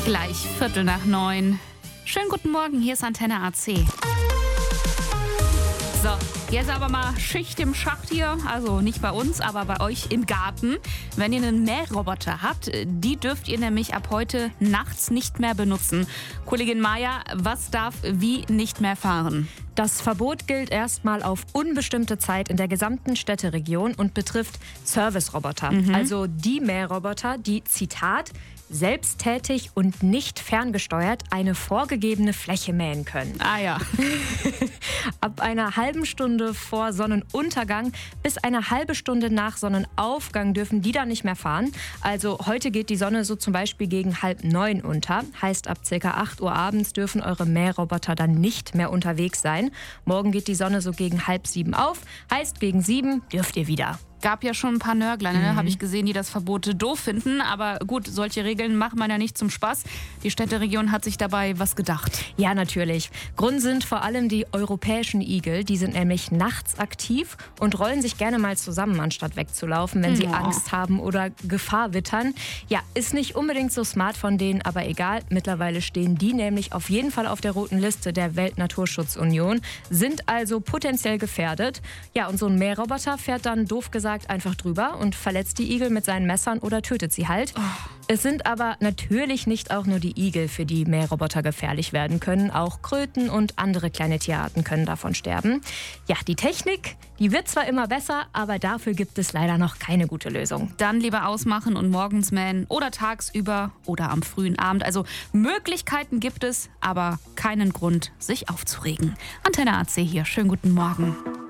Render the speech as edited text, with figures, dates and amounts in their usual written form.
Gleich 8:45. Schönen guten Morgen, hier ist Antenne AC. So, jetzt aber mal Schicht im Schacht hier. Also nicht bei uns, aber bei euch im Garten. Wenn ihr einen Mähroboter habt, die dürft ihr nämlich ab heute nachts nicht mehr benutzen. Kollegin Maja, was darf wie nicht mehr fahren? Das Verbot gilt erstmal auf unbestimmte Zeit in der gesamten Städteregion und betrifft Service-Roboter. Also die Mähroboter, die, Zitat, selbsttätig und nicht ferngesteuert eine vorgegebene Fläche mähen können. Ah ja. Ab einer halben Stunde vor Sonnenuntergang bis eine halbe Stunde nach Sonnenaufgang dürfen die dann nicht mehr fahren. Also heute geht die Sonne so zum Beispiel gegen 8:30 unter. Heißt, ab ca. 8 Uhr abends dürfen eure Mähroboter dann nicht mehr unterwegs sein. Morgen geht die Sonne so gegen 6:30 auf. Heißt, gegen 7 dürft ihr wieder. Gab ja schon ein paar Nörgler, habe ich gesehen, die das Verbot doof finden. Aber gut, solche Regeln macht man ja nicht zum Spaß. Die Städteregion hat sich dabei was gedacht. Ja, natürlich. Grund sind vor allem die europäischen Igel. Die sind nämlich nachts aktiv und rollen sich gerne mal zusammen, anstatt wegzulaufen, wenn sie Angst haben oder Gefahr wittern. Ja, ist nicht unbedingt so smart von denen, aber egal. Mittlerweile stehen die nämlich auf jeden Fall auf der roten Liste der Weltnaturschutzunion, sind also potenziell gefährdet. Ja, und so ein Mähroboter fährt dann, doof gesagt, einfach drüber und verletzt die Igel mit seinen Messern oder tötet sie halt. Es sind aber natürlich nicht auch nur die Igel, für die Mähroboter gefährlich werden können. Auch Kröten und andere kleine Tierarten können davon sterben. Ja, die Technik, die wird zwar immer besser, aber dafür gibt es leider noch keine gute Lösung. Dann lieber ausmachen und morgens mähen oder tagsüber oder am frühen Abend. Also Möglichkeiten gibt es, aber keinen Grund, sich aufzuregen. Antenne AC hier, schönen guten Morgen.